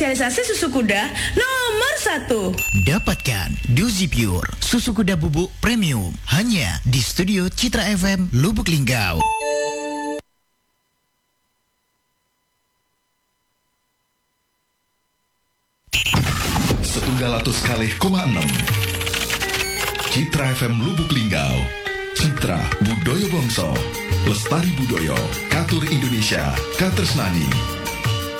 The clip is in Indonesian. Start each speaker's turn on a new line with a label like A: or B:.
A: spesialisasi susu kuda nomor 1.
B: Dapatkan Dozi Pure, susu kuda bubuk premium, hanya di Studio Citra FM Lubuk Linggau.
C: Setunggal atus kalih koma 6 Citra FM Lubuk Linggau. Citra Budaya Bangsa, Lestari Budaya, Katur Indonesia, Katresnani.